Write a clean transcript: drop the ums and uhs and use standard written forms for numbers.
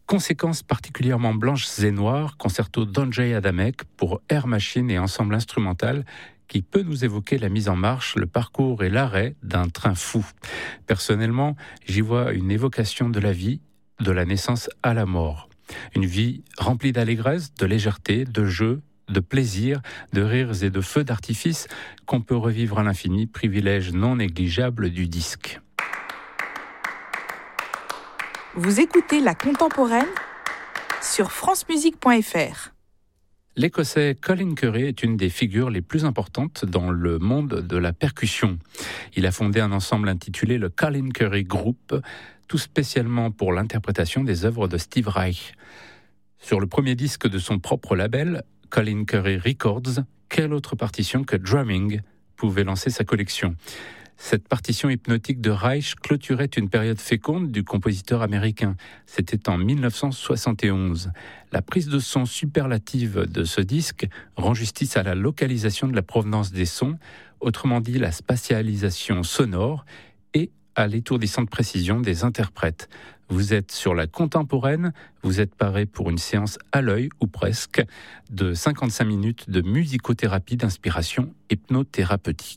Conséquences particulièrement blanches et noires, concerto d'Andrzej Adamek pour Air Machine et ensemble instrumental qui peut nous évoquer la mise en marche, le parcours et l'arrêt d'un train fou. Personnellement, j'y vois une évocation de la vie, de la naissance à la mort. Une vie remplie d'allégresse, de légèreté, de jeu, de plaisir, de rires et de feux d'artifice qu'on peut revivre à l'infini, privilège non négligeable du disque. Vous écoutez La Contemporaine sur francemusique.fr. L'Écossais Colin Currie est une des figures les plus importantes dans le monde de la percussion. Il a fondé un ensemble intitulé le Colin Currie Group, tout spécialement pour l'interprétation des œuvres de Steve Reich. Sur le premier disque de son propre label, Colin Currie Records, quelle autre partition que Drumming pouvait lancer sa collection ? Cette partition hypnotique de Reich clôturait une période féconde du compositeur américain. C'était en 1971. La prise de son superlative de ce disque rend justice à la localisation de la provenance des sons, autrement dit la spatialisation sonore, et à l'étourdissante précision des interprètes. Vous êtes sur La Contemporaine, vous êtes paré pour une séance à l'œil, ou presque, de 55 minutes de musicothérapie d'inspiration hypnothérapeutique.